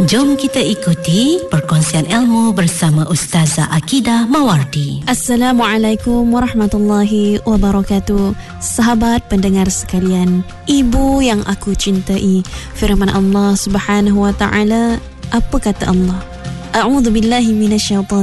Jom kita ikuti perkongsian ilmu bersama Ustazah Akidah Mawardi. Assalamualaikum warahmatullahi wabarakatuh. Sahabat pendengar sekalian, ibu yang aku cintai, firman Allah Subhanahu wa taala, apa kata Allah? A'udzubillahi minasyaitanir